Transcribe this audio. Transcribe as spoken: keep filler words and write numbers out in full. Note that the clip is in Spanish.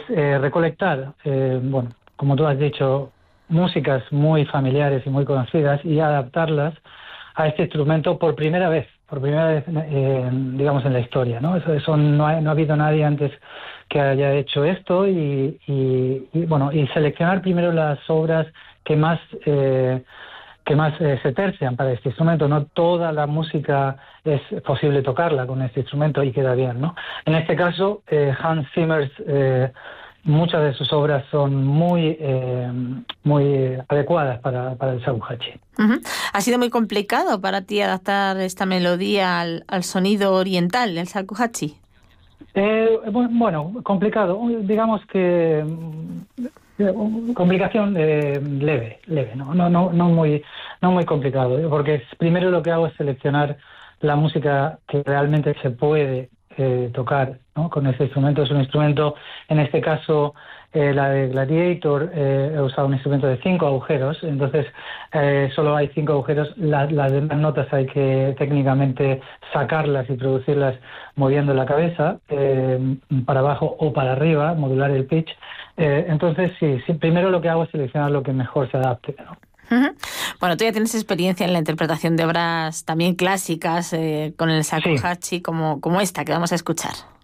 eh, recolectar, eh, bueno, como tú has dicho, músicas muy familiares y muy conocidas y adaptarlas a este instrumento por primera vez, por primera vez, eh, digamos, en la historia, ¿no? Eso, eso no, ha, no ha habido nadie antes que haya hecho esto y, y, y bueno, y seleccionar primero las obras que más eh, que más eh, se tercian para este instrumento. No toda la música es posible tocarla con este instrumento y queda bien, ¿no? En este caso, eh, Hans Zimmer, eh, muchas de sus obras son muy eh, muy adecuadas para, para el shakuhachi. Uh-huh. ¿Ha sido muy complicado para ti adaptar esta melodía al, al sonido oriental, el shakuhachi? Eh, bueno, complicado. Digamos que complicación eh, leve, leve, no, no, no, no muy, no muy complicado, ¿eh? Porque primero lo que hago es seleccionar la música que realmente se puede eh, tocar, ¿no? Con este instrumento. Es un instrumento, en este caso, eh, la de Gladiator, eh, he usado un instrumento de cinco agujeros, entonces eh, solo hay cinco agujeros. La, las demás notas hay que técnicamente sacarlas y producirlas moviendo la cabeza eh, para abajo o para arriba, modular el pitch. Eh, entonces, sí, sí, primero lo que hago es seleccionar lo que mejor se adapte, ¿no? Uh-huh. Bueno, tú ya tienes experiencia en la interpretación de obras también clásicas eh, con el shakuhachi, sí, como, como esta que vamos a escuchar.